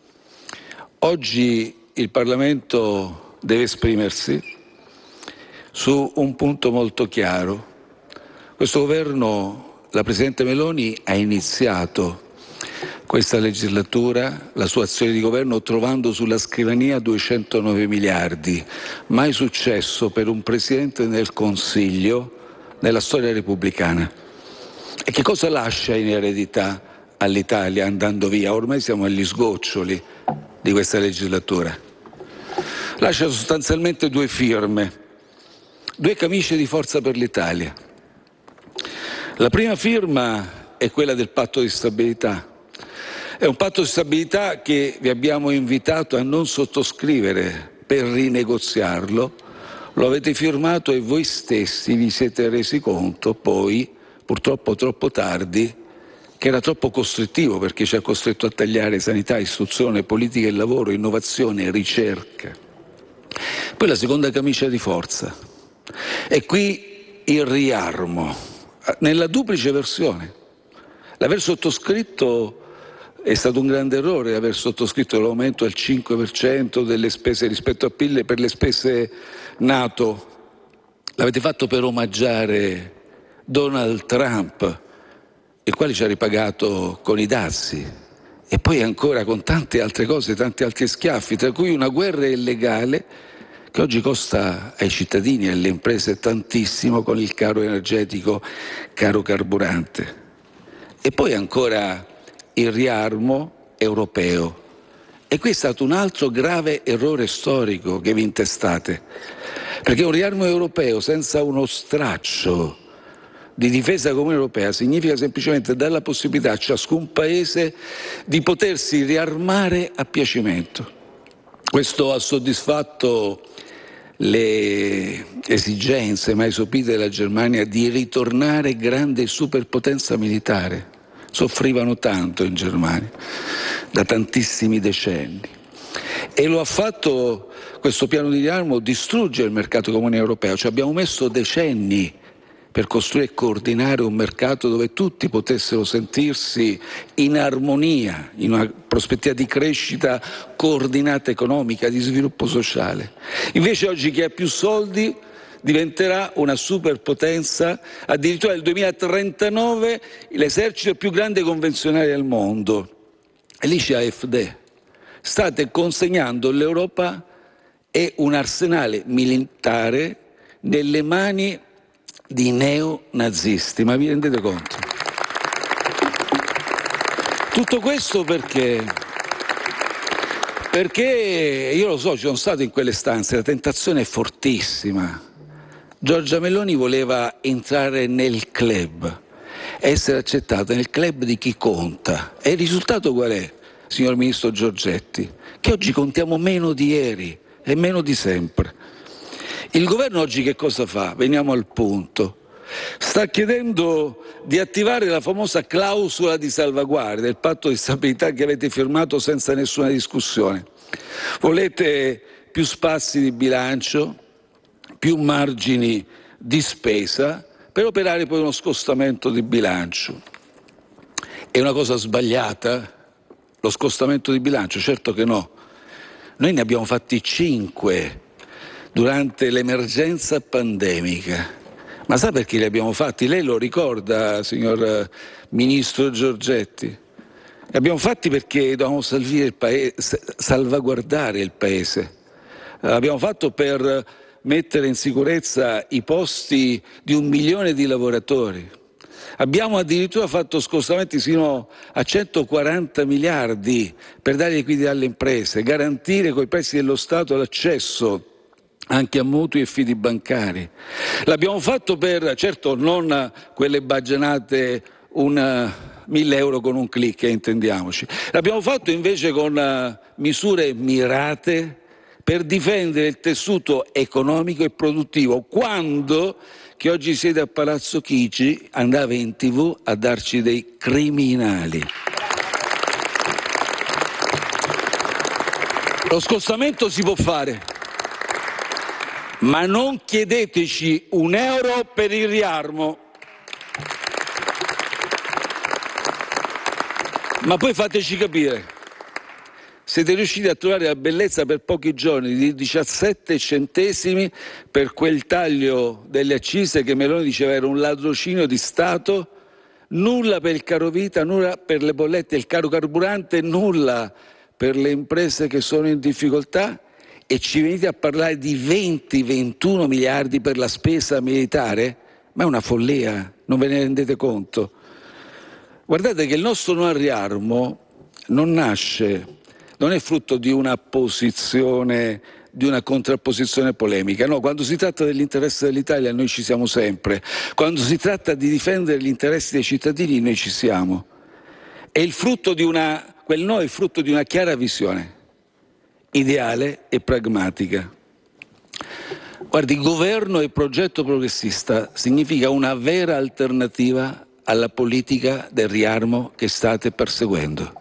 Speaker 5: oggi il Parlamento deve esprimersi su un punto molto chiaro. Questo Governo, la Presidente Meloni, ha iniziato questa legislatura, la sua azione di governo, trovando sulla scrivania duecentonove miliardi, mai successo per un Presidente del Consiglio nella storia repubblicana. E che cosa lascia in eredità all'Italia andando via? Ormai siamo agli sgoccioli di questa legislatura. Lascia sostanzialmente due firme, due camicie di Forza per l'Italia. La prima firma è quella del patto di stabilità. È un patto di stabilità che vi abbiamo invitato a non sottoscrivere per rinegoziarlo. Lo avete firmato e voi stessi vi siete resi conto poi, purtroppo troppo tardi, che era troppo costrittivo perché ci ha costretto a tagliare sanità, istruzione, politica del lavoro, innovazione, ricerca. Poi la seconda camicia di forza. E qui il riarmo, nella duplice versione. L'aver sottoscritto è stato un grande errore, aver sottoscritto l'aumento al cinque per cento delle spese rispetto al P I L per le spese NATO. L'avete fatto per omaggiare Donald Trump, il quale ci ha ripagato con i dazi, e poi ancora con tante altre cose, tanti altri schiaffi, tra cui una guerra illegale che oggi costa ai cittadini e alle imprese tantissimo con il caro energetico, caro carburante. E poi ancora il riarmo europeo. E qui è stato un altro grave errore storico che vi intestate, perché un riarmo europeo senza uno straccio di difesa comune europea significa semplicemente dare la possibilità a ciascun paese di potersi riarmare a piacimento. Questo ha soddisfatto le esigenze mai sopite della Germania di ritornare grande superpotenza militare. Soffrivano tanto in Germania da tantissimi decenni, e lo ha fatto questo piano di riarmo distrugge il mercato comune europeo. Ci abbiamo messo decenni per costruire e coordinare un mercato dove tutti potessero sentirsi in armonia, in una prospettiva di crescita coordinata economica, di sviluppo sociale. Invece oggi chi ha più soldi diventerà una superpotenza, addirittura nel duemilatrentanove l'esercito più grande convenzionale al mondo. E lì c'è A F D. State consegnando l'Europa e un arsenale militare nelle mani di neonazisti, ma vi rendete conto? Tutto questo perché? Perché io lo so, ci sono stato in quelle stanze, la tentazione è fortissima. Giorgia Meloni voleva entrare nel club, essere accettata nel club di chi conta. E il risultato qual è, signor Ministro Giorgetti? Che oggi contiamo meno di ieri e meno di sempre. Il governo oggi che cosa fa? Veniamo al punto. Sta chiedendo di attivare la famosa clausola di salvaguardia, il patto di stabilità che avete firmato senza nessuna discussione. Volete più spazi di bilancio, più margini di spesa per operare poi uno scostamento di bilancio. È una cosa sbagliata lo scostamento di bilancio? Certo che no. Noi ne abbiamo fatti cinque durante l'emergenza pandemica. Ma sa perché li abbiamo fatti? Lei lo ricorda, signor Ministro Giorgetti? Li abbiamo fatti perché dovevamo salvare il paese, salvaguardare il paese. L'abbiamo fatto per mettere in sicurezza i posti di un milione di lavoratori. Abbiamo addirittura fatto scostamenti sino a centoquaranta miliardi per dare liquidità alle imprese, garantire coi prezzi dello Stato l'accesso anche a mutui e fidi bancari. L'abbiamo fatto per, certo, non quelle baggianate un mille euro con un click, eh, intendiamoci. L'abbiamo fatto invece con uh, misure mirate per difendere il tessuto economico e produttivo, quando chi oggi siede a Palazzo Chigi andava in tv a darci dei criminali. Lo scostamento si può fare, ma non chiedeteci un euro per il riarmo. Ma poi fateci capire, siete riusciti a trovare la bellezza per pochi giorni di diciassette centesimi per quel taglio delle accise che Meloni diceva era un ladrocinio di Stato, nulla per il caro vita, nulla per le bollette, il caro carburante, nulla per le imprese che sono in difficoltà, e ci venite a parlare di venti ventuno miliardi per la spesa militare? Ma è una follia, non ve ne rendete conto? Guardate che il nostro no al riarmo non nasce, non è frutto di una posizione, di una contrapposizione polemica. No, quando si tratta dell'interesse dell'Italia noi ci siamo sempre. Quando si tratta di difendere gli interessi dei cittadini noi ci siamo. È il frutto di una, quel no è il frutto di una chiara visione, ideale e pragmatica. Guardi, governo e progetto progressista significa una vera alternativa alla politica del riarmo che state perseguendo.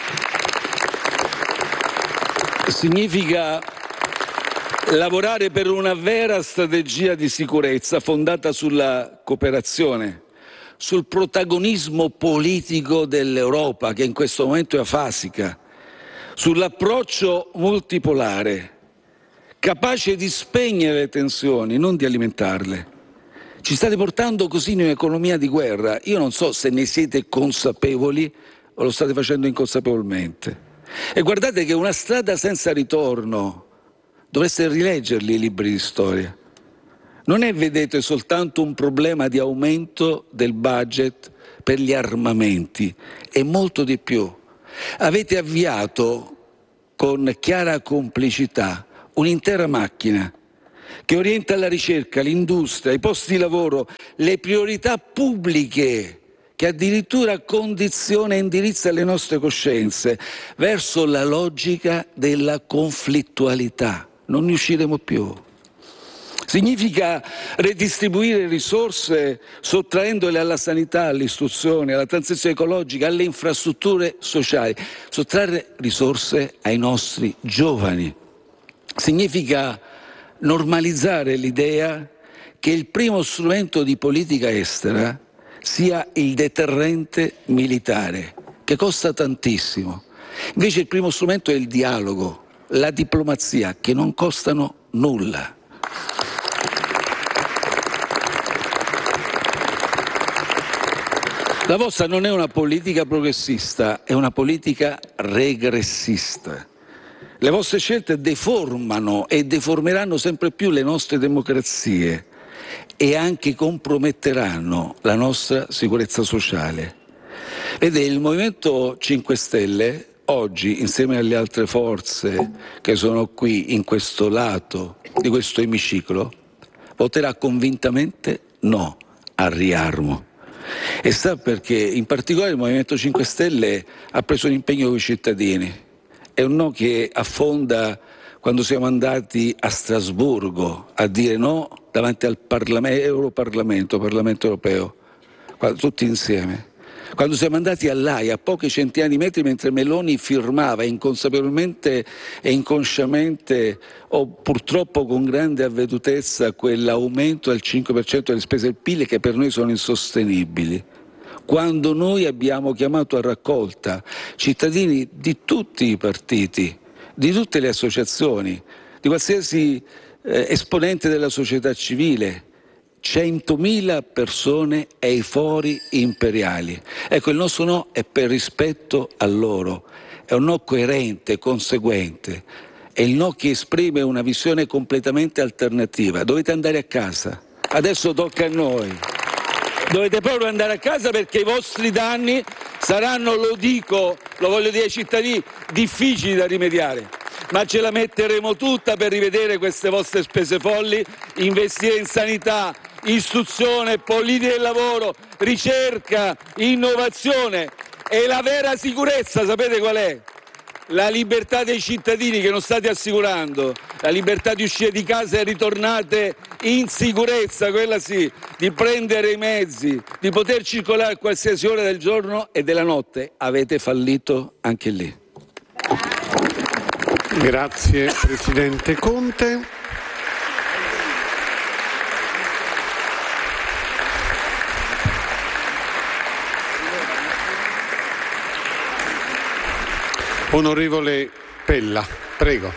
Speaker 5: Significa lavorare per una vera strategia di sicurezza fondata sulla cooperazione, sul protagonismo politico dell'Europa, che in questo momento è afasica, sull'approccio multipolare, capace di spegnere le tensioni, non di alimentarle. Ci state portando così in un'economia di guerra. Io non so se ne siete consapevoli o lo state facendo inconsapevolmente. E guardate che una strada senza ritorno, dovreste rileggerli i libri di storia. Non è, vedete, soltanto un problema di aumento del budget per gli armamenti, è molto di più. Avete avviato con chiara complicità un'intera macchina che orienta la ricerca, l'industria, i posti di lavoro, le priorità pubbliche, che addirittura condiziona e indirizza le nostre coscienze verso la logica della conflittualità. Non ne usciremo più. Significa redistribuire risorse sottraendole alla sanità, all'istruzione, alla transizione ecologica, alle infrastrutture sociali, sottrarre risorse ai nostri giovani. Significa normalizzare l'idea che il primo strumento di politica estera sia il deterrente militare, che costa tantissimo. Invece il primo strumento è il dialogo, la diplomazia, che non costano nulla. La vostra non è una politica progressista, è una politica regressista. Le vostre scelte deformano e deformeranno sempre più le nostre democrazie e anche comprometteranno la nostra sicurezza sociale. Vede, il Movimento cinque Stelle oggi, insieme alle altre forze che sono qui in questo lato di questo emiciclo, voterà convintamente no al riarmo. E sa perché? In particolare il Movimento cinque Stelle ha preso un impegno con i cittadini. È un no che affonda quando siamo andati a Strasburgo a dire no davanti al Parlamento, Europarlamento, Parlamento europeo, tutti insieme. Quando siamo andati all'Aia, a poche centinaia di metri, mentre Meloni firmava inconsapevolmente e inconsciamente, o purtroppo con grande avvedutezza, quell'aumento al cinque per cento delle spese del P I L che per noi sono insostenibili. Quando noi abbiamo chiamato a raccolta cittadini di tutti i partiti, di tutte le associazioni, di qualsiasi eh, esponente della società civile, centomila persone ai fori imperiali. Ecco, il nostro no è per rispetto a loro, è un no coerente, conseguente, è il no che esprime una visione completamente alternativa. Dovete andare a casa, adesso tocca a noi. Dovete proprio andare a casa perché i vostri danni saranno, lo dico, lo voglio dire ai cittadini, difficili da rimediare. Ma ce la metteremo tutta per rivedere queste vostre spese folli, investire in sanità, istruzione, politica del lavoro, ricerca, innovazione. E la vera sicurezza, sapete qual è? La libertà dei cittadini che non state assicurando, la libertà di uscire di casa e ritornate in sicurezza, quella sì, di prendere i mezzi, di poter circolare a qualsiasi ora del giorno e della notte. Avete fallito anche lì.
Speaker 2: Grazie Presidente Conte. Onorevole Pella, prego.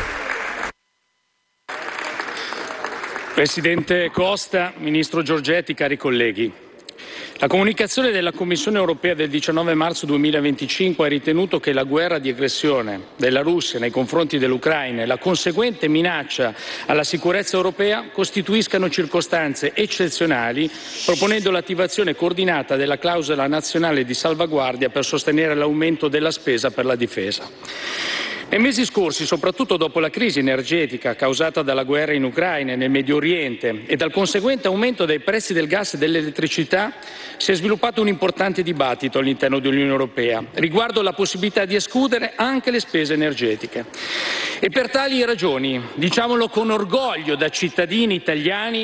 Speaker 6: Presidente Costa, Ministro Giorgetti, cari colleghi. La comunicazione della Commissione europea del diciannove marzo duemilaventicinque ha ritenuto che la guerra di aggressione della Russia nei confronti dell'Ucraina e la conseguente minaccia alla sicurezza europea costituiscano circostanze eccezionali, proponendo l'attivazione coordinata della clausola nazionale di salvaguardia per sostenere l'aumento della spesa per la difesa. Nei mesi scorsi, soprattutto dopo la crisi energetica causata dalla guerra in Ucraina e nel Medio Oriente e dal conseguente aumento dei prezzi del gas e dell'elettricità, si è sviluppato un importante dibattito all'interno dell'Unione Europea riguardo la possibilità di escludere anche le spese energetiche. E per tali ragioni, diciamolo con orgoglio da cittadini italiani,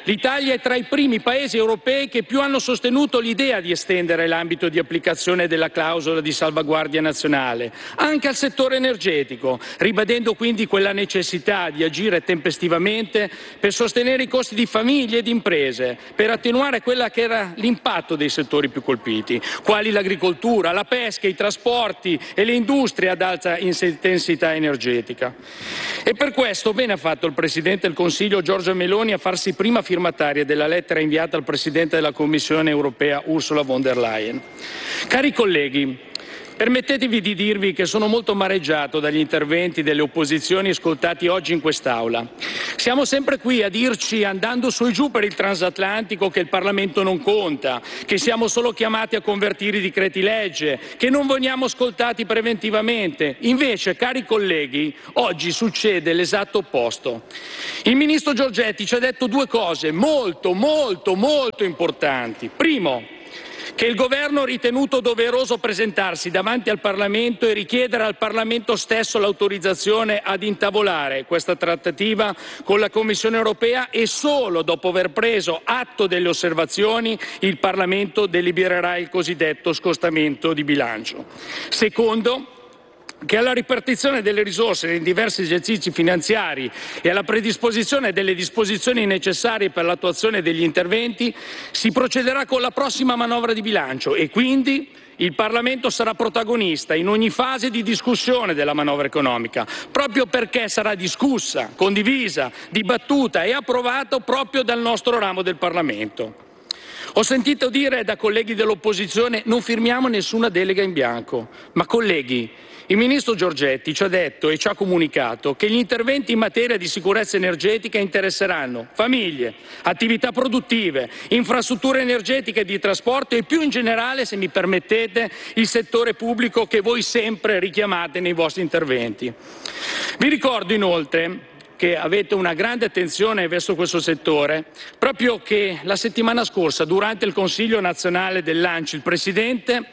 Speaker 6: l'Italia è tra i primi paesi europei che più hanno sostenuto l'idea di estendere l'ambito di applicazione della clausola di salvaguardia nazionale anche al settore energetico, ribadendo quindi quella necessità di agire tempestivamente per sostenere i costi di famiglie e di imprese, per attenuare quella che era l'impatto dei settori più colpiti, quali l'agricoltura, la pesca, i trasporti e le industrie ad alta intensità energetica. E per questo bene ha fatto il Presidente del Consiglio Giorgia Meloni a farsi prima firmataria della lettera inviata al Presidente della Commissione europea Ursula von der Leyen. Cari colleghi, permettetemi di dirvi che sono molto amareggiato dagli interventi delle opposizioni ascoltati oggi in quest'Aula. Siamo sempre qui a dirci, andando su e giù per il transatlantico, che il Parlamento non conta, che siamo solo chiamati a convertire i decreti legge, che non veniamo ascoltati preventivamente. Invece, cari colleghi, oggi succede l'esatto opposto. Il Ministro Giorgetti ci ha detto due cose molto, molto, molto importanti. Primo, che il Governo ha ritenuto doveroso presentarsi davanti al Parlamento e richiedere al Parlamento stesso l'autorizzazione ad intavolare questa trattativa con la Commissione europea e solo dopo aver preso atto delle osservazioni il Parlamento delibererà il cosiddetto scostamento di bilancio. Secondo, che alla ripartizione delle risorse nei diversi esercizi finanziari e alla predisposizione delle disposizioni necessarie per l'attuazione degli interventi si procederà con la prossima manovra di bilancio e quindi il Parlamento sarà protagonista in ogni fase di discussione della manovra economica, proprio perché sarà discussa, condivisa, dibattuta e approvata proprio dal nostro ramo del Parlamento. Ho sentito dire da colleghi dell'opposizione non firmiamo nessuna delega in bianco, ma colleghi, il Ministro Giorgetti ci ha detto e ci ha comunicato che gli interventi in materia di sicurezza energetica interesseranno famiglie, attività produttive, infrastrutture energetiche e di trasporto e più in generale, se mi permettete, il settore pubblico che voi sempre richiamate nei vostri interventi. Vi ricordo inoltre che avete una grande attenzione verso questo settore, proprio che la settimana scorsa, durante il Consiglio nazionale dell'ANCI, il Presidente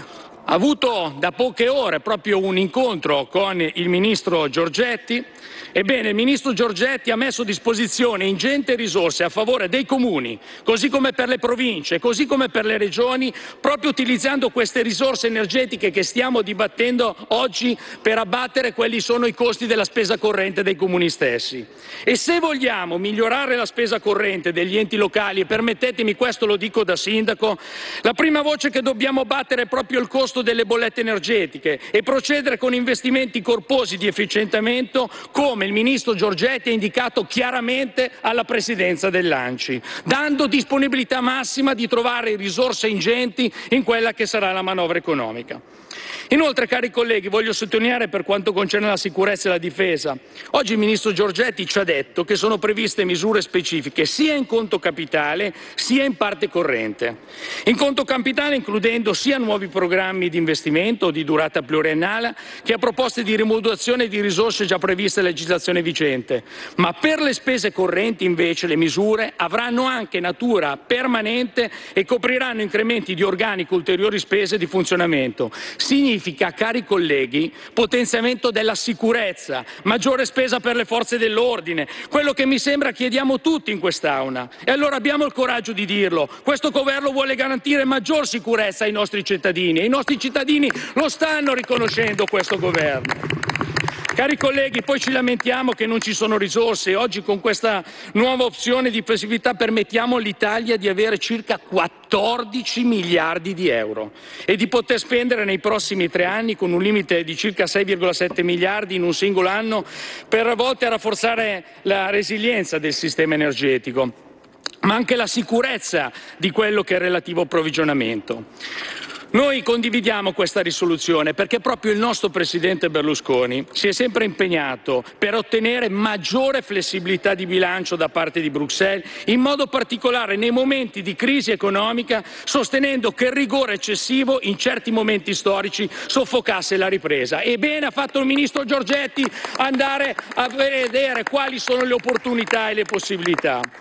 Speaker 6: ha avuto da poche ore proprio un incontro con il Ministro Giorgetti. Ebbene, il Ministro Giorgetti ha messo a disposizione ingenti risorse a favore dei comuni, così come per le province, così come per le regioni, proprio utilizzando queste risorse energetiche che stiamo dibattendo oggi per abbattere quelli sono i costi della spesa corrente dei comuni stessi. E se vogliamo migliorare la spesa corrente degli enti locali, e permettetemi, questo lo dico da sindaco, la prima voce che dobbiamo battere è proprio il costo delle bollette energetiche e procedere con investimenti corposi di efficientamento come il Ministro Giorgetti ha indicato chiaramente alla Presidenza dell'ANCI, dando disponibilità massima di trovare risorse ingenti in quella che sarà la manovra economica. Inoltre, cari colleghi, voglio sottolineare per quanto concerne la sicurezza e la difesa. Oggi il Ministro Giorgetti ci ha detto che sono previste misure specifiche sia in conto capitale sia in parte corrente. In conto capitale includendo sia nuovi programmi di investimento di durata pluriennale che a proposte di rimodulazione di risorse già previste a legislazione vigente. Ma per le spese correnti invece le misure avranno anche natura permanente e copriranno incrementi di organico e ulteriori spese di funzionamento. Significa, cari colleghi, potenziamento della sicurezza, maggiore spesa per le forze dell'ordine, quello che mi sembra chiediamo tutti in quest'Aula. E allora abbiamo il coraggio di dirlo. Questo governo vuole garantire maggior sicurezza ai nostri cittadini e i nostri cittadini lo stanno riconoscendo questo governo. Cari colleghi, poi ci lamentiamo che non ci sono risorse. Oggi con questa nuova opzione di flessibilità permettiamo all'Italia di avere circa quattordici miliardi di euro e di poter spendere nei prossimi tre anni con un limite di circa sei virgola sette miliardi in un singolo anno per volte a rafforzare la resilienza del sistema energetico, ma anche la sicurezza di quello che è relativo approvvigionamento. Noi condividiamo questa risoluzione perché proprio il nostro Presidente Berlusconi si è sempre impegnato per ottenere maggiore flessibilità di bilancio da parte di Bruxelles, in modo particolare nei momenti di crisi economica, sostenendo che il rigore eccessivo in certi momenti storici soffocasse la ripresa. E bene ha fatto il Ministro Giorgetti andare a vedere quali sono le opportunità e le possibilità.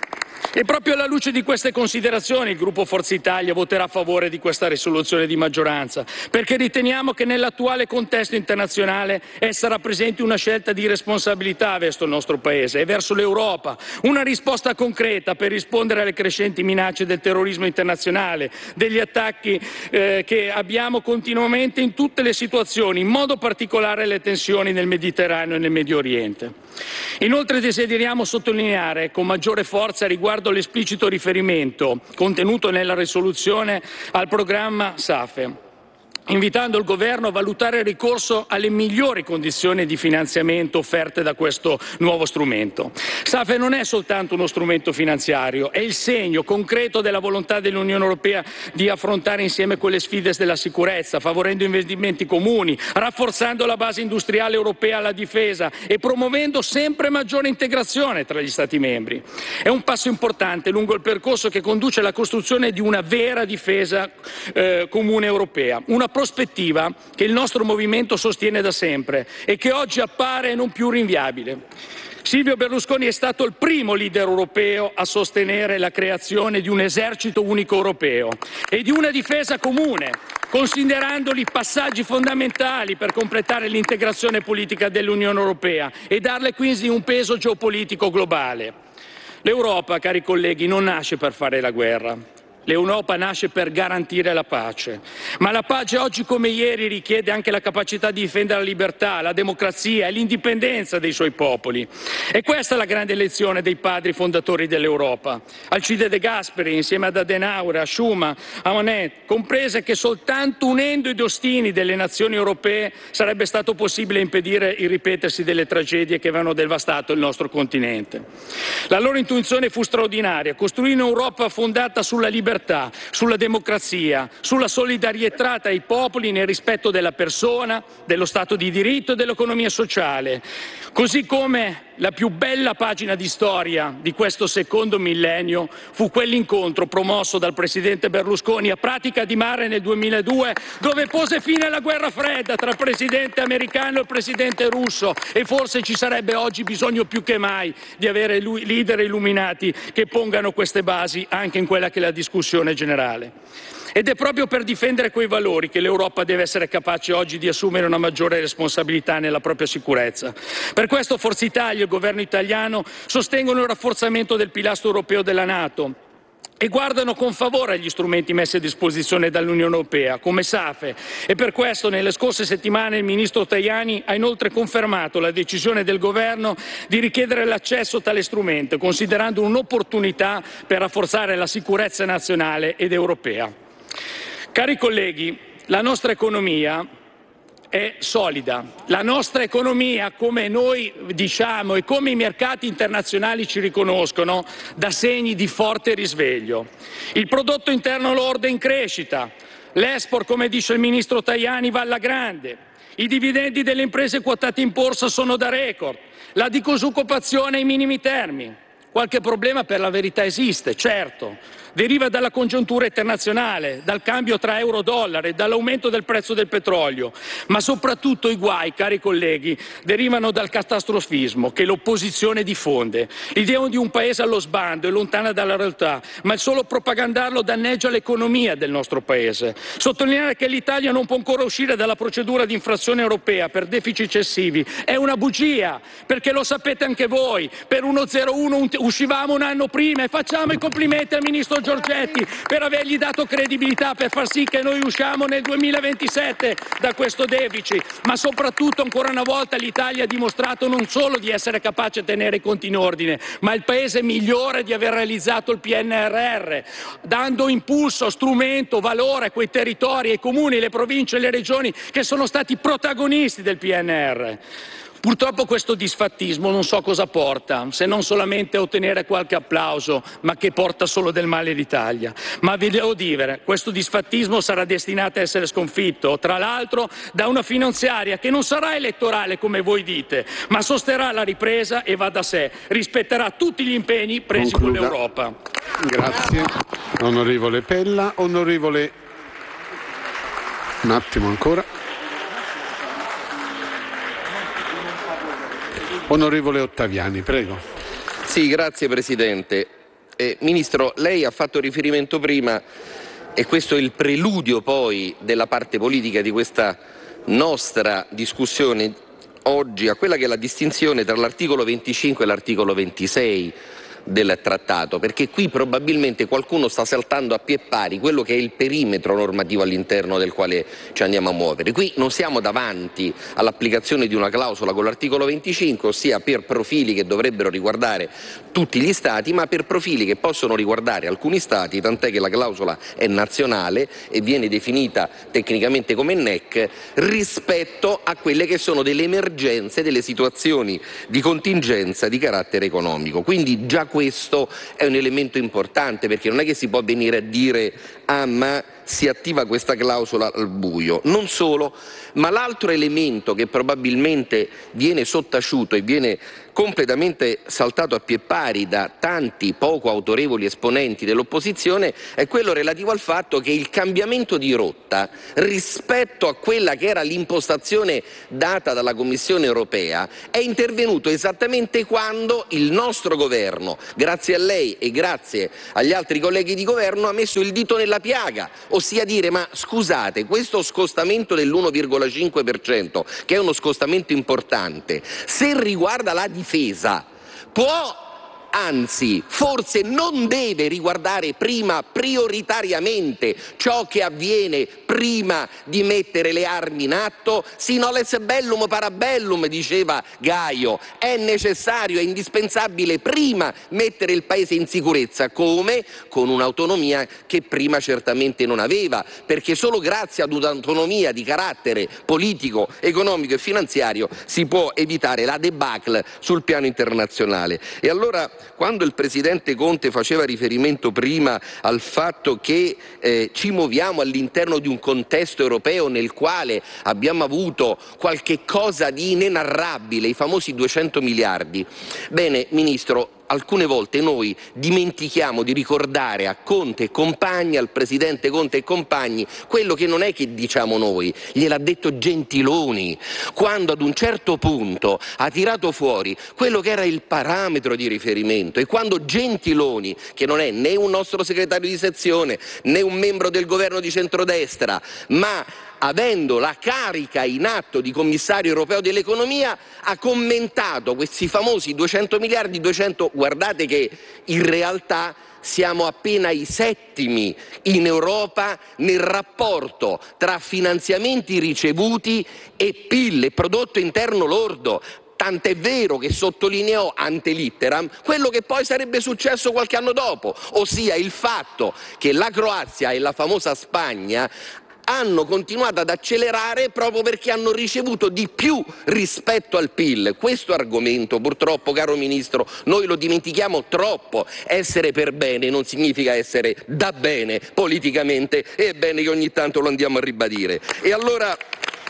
Speaker 6: E proprio alla luce di queste considerazioni il gruppo Forza Italia voterà a favore di questa risoluzione di maggioranza, perché riteniamo che nell'attuale contesto internazionale essa rappresenti una scelta di responsabilità verso il nostro Paese e verso l'Europa, una risposta concreta per rispondere alle crescenti minacce del terrorismo internazionale, degli attacchi eh, che abbiamo continuamente in tutte le situazioni, in modo particolare le tensioni nel Mediterraneo e nel Medio Oriente. Inoltre desideriamo sottolineare con maggiore forza riguardo l'esplicito riferimento contenuto nella risoluzione al programma SAFE, invitando il Governo a valutare il ricorso alle migliori condizioni di finanziamento offerte da questo nuovo strumento. SAFE non è soltanto uno strumento finanziario, è il segno concreto della volontà dell'Unione Europea di affrontare insieme quelle sfide della sicurezza, favorendo investimenti comuni, rafforzando la base industriale europea alla difesa e promuovendo sempre maggiore integrazione tra gli Stati membri. È un passo importante lungo il percorso che conduce alla costruzione di una vera difesa eh, comune europea, una prospettiva che il nostro movimento sostiene da sempre e che oggi appare non più rinviabile. Silvio Berlusconi è stato il primo leader europeo a sostenere la creazione di un esercito unico europeo e di una difesa comune, considerandoli passaggi fondamentali per completare l'integrazione politica dell'Unione Europea e darle quindi un peso geopolitico globale. L'Europa, cari colleghi, non nasce per fare la guerra. L'Europa nasce per garantire la pace, ma la pace oggi come ieri richiede anche la capacità di difendere la libertà, la democrazia e l'indipendenza dei suoi popoli. E questa è la grande lezione dei padri fondatori dell'Europa. Alcide De Gasperi, insieme ad Adenauer, a Schuman, a Monnet, comprese che soltanto unendo i destini delle nazioni europee sarebbe stato possibile impedire il ripetersi delle tragedie che avevano devastato il nostro continente. La loro intuizione fu straordinaria: costruire un'Europa fondata sulla libertà, sulla democrazia, sulla solidarietà tra i popoli nel rispetto della persona, dello Stato di diritto e dell'economia sociale. Così come la più bella pagina di storia di questo secondo millennio fu quell'incontro promosso dal presidente Berlusconi a Pratica di Mare nel duemiladue, dove pose fine alla guerra fredda tra il presidente americano e il presidente russo, e forse ci sarebbe oggi bisogno più che mai di avere leader illuminati che pongano queste basi anche in quella che è la discussione generale. Ed è proprio per difendere quei valori che l'Europa deve essere capace oggi di assumere una maggiore responsabilità nella propria sicurezza. Per questo Forza Italia e il governo italiano sostengono il rafforzamento del pilastro europeo della NATO e guardano con favore agli strumenti messi a disposizione dall'Unione Europea, come SAFE, e per questo nelle scorse settimane il ministro Tajani ha inoltre confermato la decisione del governo di richiedere l'accesso a tale strumento, considerando un'opportunità per rafforzare la sicurezza nazionale ed europea. Cari colleghi, la nostra economia è solida. La nostra economia, come noi diciamo e come i mercati internazionali ci riconoscono, dà segni di forte risveglio. Il prodotto interno lordo è in crescita, l'export, come dice il ministro Tajani, va alla grande, i dividendi delle imprese quotate in borsa sono da record, la disoccupazione ai minimi termini. Qualche problema per la verità esiste, certo. Deriva dalla congiuntura internazionale, dal cambio tra euro-dollaro e dall'aumento del prezzo del petrolio, ma soprattutto i guai, cari colleghi, derivano dal catastrofismo che l'opposizione diffonde. L'idea di un paese allo sbando è lontana dalla realtà, ma il solo propagandarlo danneggia l'economia del nostro paese. Sottolineare che l'Italia non può ancora uscire dalla procedura di infrazione europea per deficit eccessivi è una bugia, perché lo sapete anche voi, per uno zero uno uscivamo un anno prima, e facciamo i complimenti al ministro Giorgetti per avergli dato credibilità, per far sì che noi usciamo nel duemilaventisette da questo deficit, ma soprattutto ancora una volta l'Italia ha dimostrato non solo di essere capace di tenere i conti in ordine, ma il paese migliore di aver realizzato il P N R R, dando impulso, strumento, valore a quei territori, ai comuni, le province e le regioni che sono stati protagonisti del P N R R. Purtroppo questo disfattismo non so cosa porta, se non solamente a ottenere qualche applauso, ma che porta solo del male all'Italia. Ma vi devo dire, questo disfattismo sarà destinato a essere sconfitto, tra l'altro da una finanziaria che non sarà elettorale come voi dite, ma sosterrà la ripresa e, va da sé, rispetterà tutti gli impegni presi
Speaker 2: Concluda.
Speaker 6: con l'Europa.
Speaker 2: Grazie. Onorevole Pella, onorevole... Un attimo ancora. Onorevole Ottaviani, prego.
Speaker 7: Sì, grazie Presidente. Eh, Ministro, lei ha fatto riferimento prima, e questo è il preludio poi della parte politica di questa nostra discussione oggi, a quella che è la distinzione tra l'articolo venticinque e l'articolo ventisei del trattato, perché qui probabilmente qualcuno sta saltando a piè pari quello che è il perimetro normativo all'interno del quale ci andiamo a muovere. Qui non siamo davanti all'applicazione di una clausola con l'articolo venticinque, ossia per profili che dovrebbero riguardare tutti gli Stati, ma per profili che possono riguardare alcuni Stati, tant'è che la clausola è nazionale e viene definita tecnicamente come N E C, rispetto a quelle che sono delle emergenze, delle situazioni di contingenza di carattere economico. Quindi già questo è un elemento importante, perché non è che si può venire a dire ah ma si attiva questa clausola al buio. Non solo, ma l'altro elemento che probabilmente viene sottaciuto e viene completamente saltato a pie pari da tanti poco autorevoli esponenti dell'opposizione è quello relativo al fatto che il cambiamento di rotta rispetto a quella che era l'impostazione data dalla Commissione europea è intervenuto esattamente quando il nostro governo, grazie a lei e grazie agli altri colleghi di governo, ha messo il dito nella piaga, ossia dire ma scusate, questo scostamento dell'uno virgola cinque per cento, che è uno scostamento importante, se riguarda la difesa, può, anzi forse non deve riguardare prima prioritariamente ciò che avviene prima di mettere le armi in atto? Si noles bellum parabellum, diceva Gaio, è necessario, è indispensabile prima mettere il paese in sicurezza. Come? Con un'autonomia che prima certamente non aveva, perché solo grazie ad un'autonomia di carattere politico, economico e finanziario si può evitare la debacle sul piano internazionale. E allora, quando il Presidente Conte faceva riferimento prima al fatto che eh, ci muoviamo all'interno di un contesto europeo nel quale abbiamo avuto qualche cosa di inenarrabile, i famosi duecento miliardi, bene, Ministro, alcune volte noi dimentichiamo di ricordare a Conte e compagni, al Presidente Conte e compagni, quello che non è che diciamo noi, gliel'ha detto Gentiloni, quando ad un certo punto ha tirato fuori quello che era il parametro di riferimento, e quando Gentiloni, che non è né un nostro segretario di sezione né un membro del governo di centrodestra, ma avendo la carica in atto di commissario europeo dell'economia, ha commentato questi famosi duecento miliardi, duecento, guardate che in realtà siamo appena i settimi in Europa nel rapporto tra finanziamenti ricevuti e P I L, e prodotto interno lordo. Tant'è vero che sottolineò ante litteram quello che poi sarebbe successo qualche anno dopo, ossia il fatto che la Croazia e la famosa Spagna hanno continuato ad accelerare proprio perché hanno ricevuto di più rispetto al P I L. Questo argomento, purtroppo, caro Ministro, noi lo dimentichiamo troppo. Essere per bene non significa essere da bene politicamente, e è bene che ogni tanto lo andiamo a ribadire. E allora,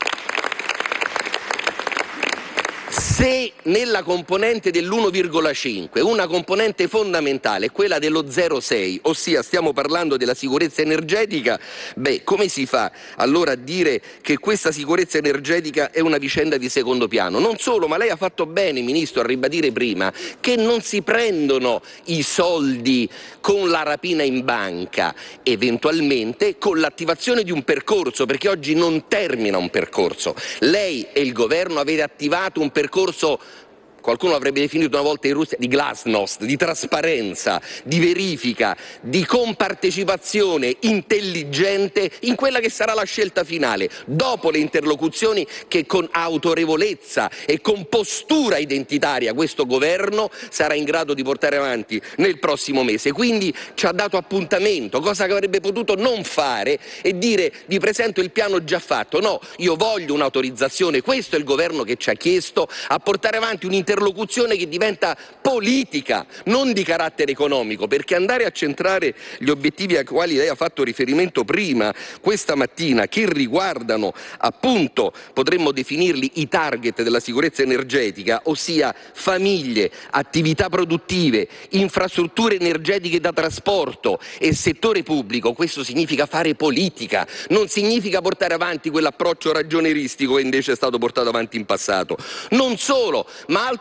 Speaker 7: se nella componente dell'uno virgola cinque una componente fondamentale è quella dello zero virgola sei, ossia stiamo parlando della sicurezza energetica, beh, come si fa allora a dire che questa sicurezza energetica è una vicenda di secondo piano? Non solo, ma lei ha fatto bene, Ministro, a ribadire prima che non si prendono i soldi con la rapina in banca, eventualmente con l'attivazione di un percorso, perché oggi non termina un percorso. Lei e il governo avete attivato un percorso, qualcuno avrebbe definito una volta in Russia, di glasnost, di trasparenza, di verifica, di compartecipazione intelligente in quella che sarà la scelta finale, dopo le interlocuzioni che con autorevolezza e con postura identitaria questo governo sarà in grado di portare avanti nel prossimo mese. Quindi ci ha dato appuntamento, cosa che avrebbe potuto non fare e dire vi presento il piano già fatto. No, io voglio un'autorizzazione, questo è il governo che ci ha chiesto, a portare avanti un'interlocuzione che diventa politica, non di carattere economico, perché andare a centrare gli obiettivi ai quali lei ha fatto riferimento prima questa mattina, che riguardano appunto, potremmo definirli i target della sicurezza energetica, ossia famiglie, attività produttive, infrastrutture energetiche da trasporto e settore pubblico, questo significa fare politica, non significa portare avanti quell'approccio ragionieristico che invece è stato portato avanti in passato. Non solo, ma altro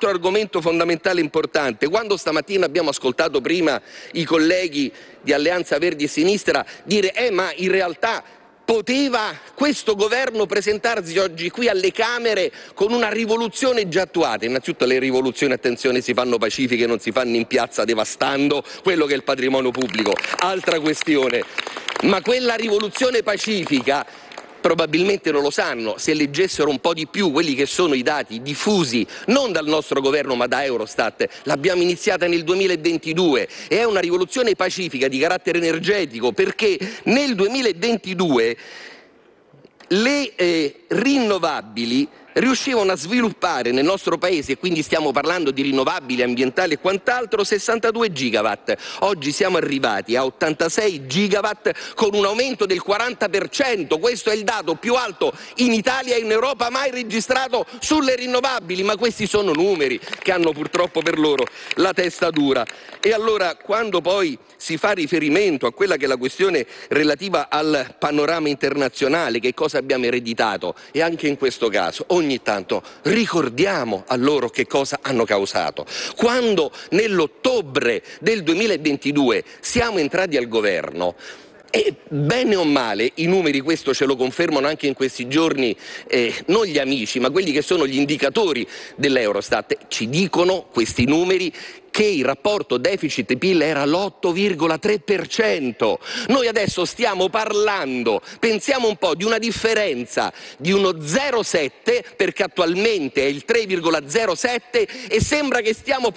Speaker 7: altro argomento fondamentale importante. Quando stamattina abbiamo ascoltato prima i colleghi di Alleanza Verdi e Sinistra dire eh ma in realtà poteva questo governo presentarsi oggi qui alle Camere con una rivoluzione già attuata. Innanzitutto le rivoluzioni, attenzione, si fanno pacifiche, non si fanno in piazza devastando quello che è il patrimonio pubblico. Altra questione. Ma quella rivoluzione pacifica probabilmente non lo sanno, se leggessero un po' di più quelli che sono i dati diffusi non dal nostro governo ma da Eurostat. L'abbiamo iniziata nel duemilaventidue e è una rivoluzione pacifica di carattere energetico, perché nel duemilaventidue le eh, rinnovabili riuscivano a sviluppare nel nostro paese, e quindi stiamo parlando di rinnovabili, ambientali e quant'altro, sessantadue gigawatt. Oggi siamo arrivati a ottantasei gigawatt con un aumento del quaranta per cento. Questo è il dato più alto in Italia e in Europa mai registrato sulle rinnovabili, ma questi sono numeri che hanno purtroppo per loro la testa dura. E allora, quando poi si fa riferimento a quella che è la questione relativa al panorama internazionale, che cosa abbiamo ereditato, e anche in questo caso ogni tanto ricordiamo a loro che cosa hanno causato. Quando nell'ottobre del duemilaventidue siamo entrati al governo, e bene o male i numeri questo ce lo confermano anche in questi giorni, eh, non gli amici ma quelli che sono gli indicatori dell'Eurostat ci dicono, questi numeri, che il rapporto deficit P I L era l'otto virgola tre per cento. Noi adesso stiamo parlando, pensiamo un po', di una differenza di uno zero virgola sette, perché attualmente è il tre virgola zero sette, e sembra che stiamo